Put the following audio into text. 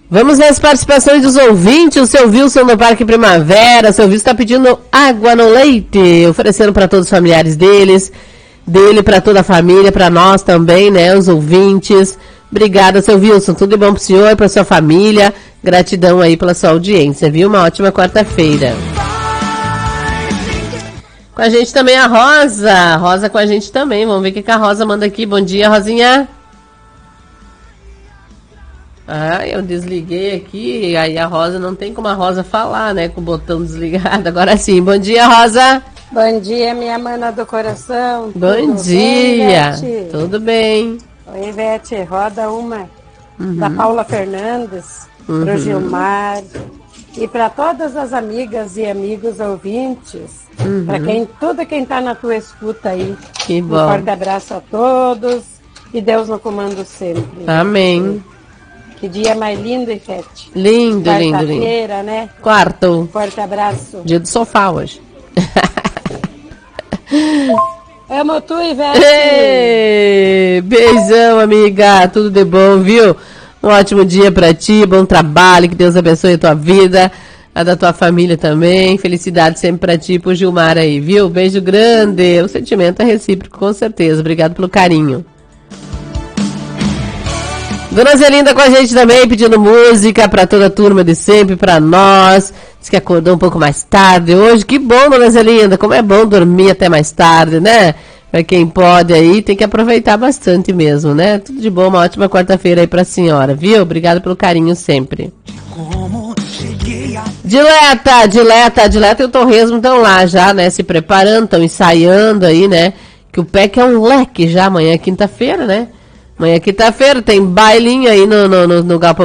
Vamos ver as participações dos ouvintes. O seu Wilson no Parque Primavera. O seu Wilson está pedindo água no leite, oferecendo para todos os familiares dele, para toda a família, para nós também, né, os ouvintes. Obrigada, seu Wilson. Tudo de bom pro senhor e pra sua família. Gratidão aí pela sua audiência, viu? Uma ótima quarta-feira. Com a gente também a Rosa. Rosa com a gente também. Vamos ver o que a Rosa manda aqui. Bom dia, Rosinha. Ah, eu desliguei aqui. Aí a Rosa, não tem como a Rosa falar, né? Com o botão desligado. Agora sim. Bom dia, Rosa. Bom dia, minha mana do coração. Bom dia. Bem, tudo bem. Oi, Ivete. Roda uma da Paula Fernandes, pro Gilmar e para todas as amigas e amigos ouvintes. Para quem tá na tua escuta aí. Que bom. Um forte abraço a todos e Deus no comando sempre. Amém. Que dia mais lindo, Ivete. Lindo, lindo, lindo. Quarta-feira, né? Quarto. Forte abraço. Dia do sofá hoje. Amo tu, Ivete. Ei, beijão, amiga. Tudo de bom, viu? Um ótimo dia pra ti, bom trabalho, que Deus abençoe a tua vida, a da tua família também. Felicidade sempre pra ti e pro Gilmar aí, viu? Beijo grande. O sentimento é recíproco, com certeza. Obrigado pelo carinho. Dona Zelinda com a gente também, pedindo música pra toda a turma de sempre, pra nós. Diz que acordou um pouco mais tarde hoje. Que bom, Dona Zelinda. Como é bom dormir até mais tarde, né? Pra quem pode aí, tem que aproveitar bastante mesmo, né? Tudo de bom, uma ótima quarta-feira aí pra senhora, viu? Obrigada pelo carinho sempre. Dileta e o Torresmo estão lá já, né? Se preparando, estão ensaiando aí, né? Que o PEC é um leque já, amanhã é quinta-feira, né? Amanhã é quinta-feira, tem bailinho aí no Galpão